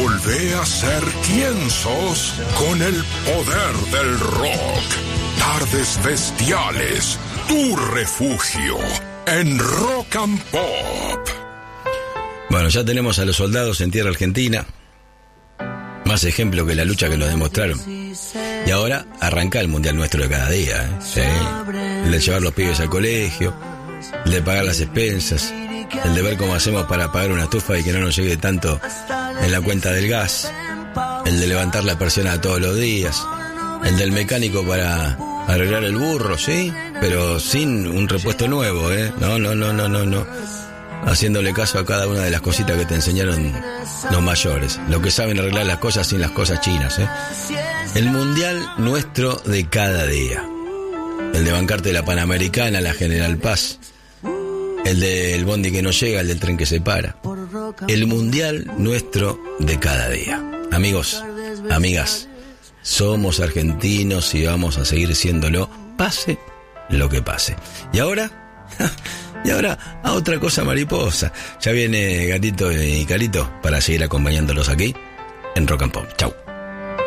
Volvé a ser quien sos con el poder del rock. Tardes Bestiales, tu refugio en Rock and Pop. Bueno, ya tenemos a los soldados en tierra argentina. Más ejemplo que la lucha que lo demostraron. Y ahora arranca el mundial nuestro de cada día, ¿eh? Sí. El de llevar los pibes al colegio, el de pagar las expensas, el de ver cómo hacemos para pagar una estufa y que no nos llegue tanto en la cuenta del gas, el de levantar la persiana todos los días, el del mecánico para arreglar el burro, ¿sí? Pero sin un repuesto nuevo, ¿eh? No. Haciéndole caso a cada una de las cositas que te enseñaron los mayores, los que saben arreglar las cosas sin las cosas chinas, ¿eh? El mundial nuestro de cada día. El de bancarte la Panamericana, la General Paz. El del bondi que no llega, el del tren que se para. El mundial nuestro de cada día. Amigos, amigas, somos argentinos y vamos a seguir siéndolo, pase lo que pase. Y ahora a otra cosa mariposa. Ya viene Gatito y Carito para seguir acompañándolos aquí en Rock and Pop. Chau.